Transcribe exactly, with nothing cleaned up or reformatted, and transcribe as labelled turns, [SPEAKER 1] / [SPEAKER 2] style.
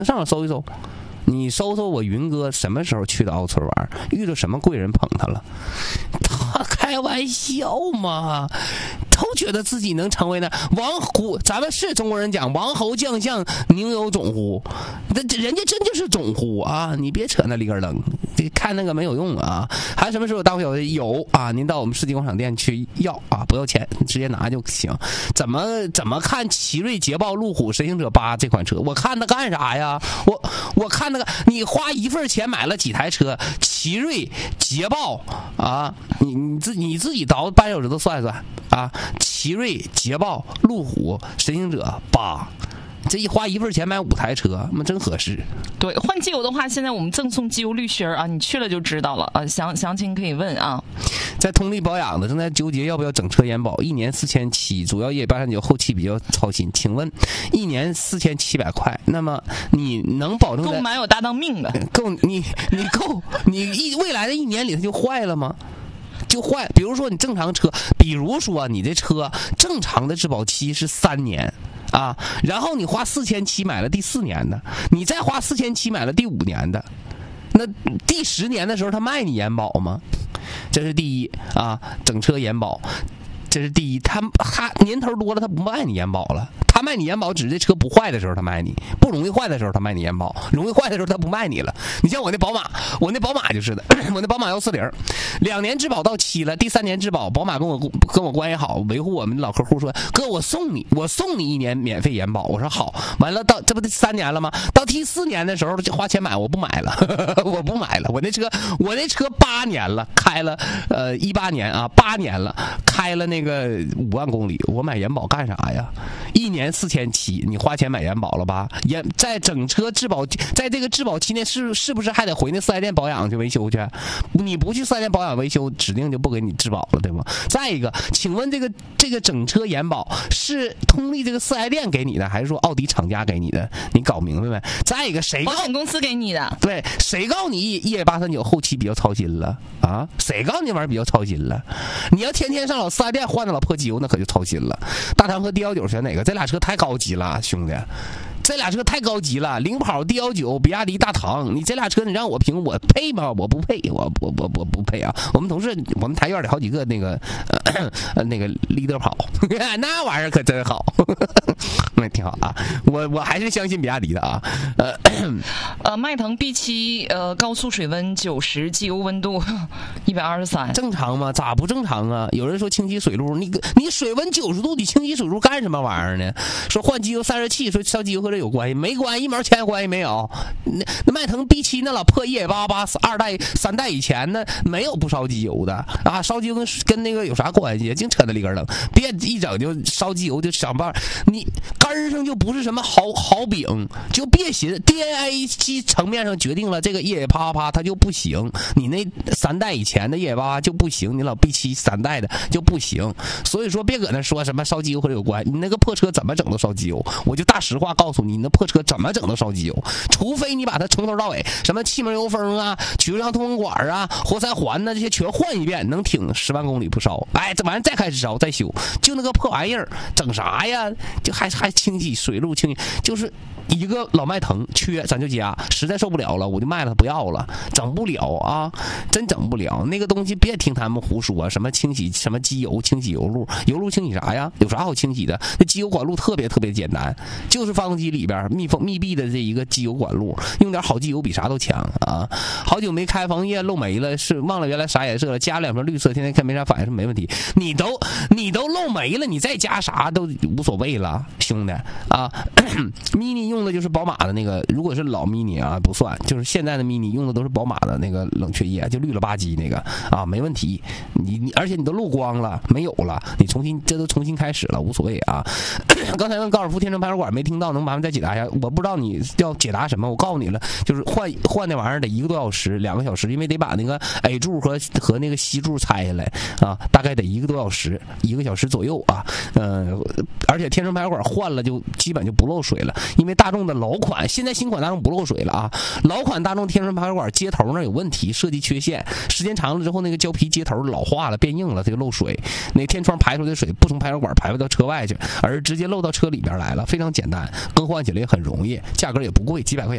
[SPEAKER 1] 上网搜一搜。你搜搜我云哥什么时候去的奥村玩，遇到什么贵人捧他了？他开玩笑吗？都觉得自己能成为那王虎，咱们是中国人讲王侯将相宁有种乎？那人家真就是种乎啊！你别扯那里根楞，看那个没有用啊！还有什么时候大会有有啊？您到我们世纪广场店去要啊，不要钱，直接拿就行。怎么怎么看奇瑞、捷豹、路虎、神行者八这款车？我看它干啥呀？我我看那个，你花一份钱买了几台车？奇瑞、捷豹啊，你你自你自己倒掰手指头算一算啊！奇瑞、捷豹、路虎、神行者八，这一花一份钱买五台车，那真合适。
[SPEAKER 2] 对，换机油的话，现在我们赠送机油滤芯啊，你去了就知道了啊。详详情可以问啊。
[SPEAKER 1] 在通力保养的正在纠结要不要整车延保，一年四千七，主要业八三九，后期比较操心。请问一年四千七百块，那么你能保证
[SPEAKER 2] 够买我搭档命的？
[SPEAKER 1] 够你你够你一未来的一年里它就坏了吗？就坏，比如说你正常车，比如说你这车正常的质保期是三年啊，然后你花四千七买了第四年的，你再花四千七买了第五年的，那第十年的时候他卖你延保吗？这是第一啊，整车延保。这是第一，他他年头多了，他不卖你延保了。他卖你延保，只是这车不坏的时候他卖你，不容易坏的时候他卖你延保，容易坏的时候他不卖你了。你像我那宝马，我那宝马就是的，我那宝马幺四零，两年质保到期了，第三年质保，宝马跟我跟我关系好，维护我们老客户说，哥我送你，我送你一年免费延保。我说好，完了到这不第三年了吗？到第四年的时候就花钱买，我不买了，我不买了。我那车我那车八年了，开了呃一八年啊，八年了，开了那个。那个五万公里，我买延保干啥呀？一年四千七，你花钱买延保了吧？延在整车质保，在这个质保期内是是不是还得回那四 S 店保养去维修去？你不去四 S 店保养维修，指定就不给你质保了，对吗？再一个，请问这个这个整车延保是通力这个四 S 店给你的，还是说奥迪厂家给你的？你搞明白没？再一个，谁
[SPEAKER 2] 保险公司给你的？
[SPEAKER 1] 对，谁告诉你 E A 八三九后期比较操心了啊？谁告诉你玩意儿比较操心了？你要天天上老四 S 店换的老破机油，那可就操心了。大唐和 D 一九选哪个？这俩车太高级了，兄弟。这俩车太高级了，领跑 D 一九，比亚迪大唐，你这俩车你让我评，我配吗？我不配，我我我我不配啊！我们同事，我们台院里好几个那个呃那个立德跑，那玩意儿可真好，那挺好啊。我我还是相信比亚迪的啊。呃
[SPEAKER 2] 呃，迈腾 B 七 呃高速水温九十，机油温度一百二十三，
[SPEAKER 1] 正常吗？咋不正常啊？有人说清洗水路，你你水温九十度，你清洗水路干什么玩意儿呢？说换机油散热器，说烧机油和这有关系？没关系，一毛钱关系没有。那那迈腾 B 七 那老破一八八二代、三代以前呢，没有不烧机油的啊。烧机油跟跟那个有啥关系？净扯那里根楞，别一整就烧机油就想办法。你根上就不是什么好好饼，就别寻 D N A 七层面上决定了这个一八八它就不行，你那三代以前的一八八就不行，你老 B 七 三代的就不行。所以说别搁那说什么烧机油和这有关，你那个破车怎么整都烧机油。我就大实话告诉你，你那破车怎么整都烧机油，除非你把它从头到尾什么气门油封啊、曲轴通风管啊、活塞环呐、啊、这些全换一遍，能挺十万公里不烧。哎，这玩意儿再开始烧再修，就那个破玩意儿整啥呀？就还还清洗水路清洗，就是一个老迈腾缺咱就加，实在受不了了我就卖了不要了，整不了啊，真整不了。那个东西别听他们胡说，什么清洗什么机油清洗油路，油路清洗啥呀？有啥好清洗的？那机油管路特别特别简单，就是发动机里边密封密闭的这一个机油管路，用点好机油比啥都强啊！好久没开防液漏没了，是忘了原来啥颜色了，加两瓶绿色，现在看没啥反应是没问题。你都你都漏没了，你再加啥都无所谓了，兄弟啊！mini 用的就是宝马的那个，如果是老 mini 啊不算，就是现在的 mini 用的都是宝马的那个冷却液，就绿了吧唧那个啊，没问题。你你而且你都漏光了，没有了，你重新这都重新开始了，无所谓啊。刚才问高尔夫天成排水管没听到，能麻烦再解答一下？我不知道你要解答什么，我告诉你了，就是换换那玩意儿得一个多小时、两个小时，因为得把那个 A 柱和和那个 C 柱拆下来啊，大概得一个多小时，一个小时左右啊。嗯、呃，而且天成排水管换了就基本就不漏水了，因为大众的老款，现在新款大众不漏水了啊，老款大众天成排水管接头那有问题，设计缺陷，时间长了之后那个胶皮接头老化了，变硬了，它就漏水。那天窗排出的水不从排水管排到车外去，而直接漏到车里边来了，非常简单，更换起来也很容易，价格也不贵，几百块钱。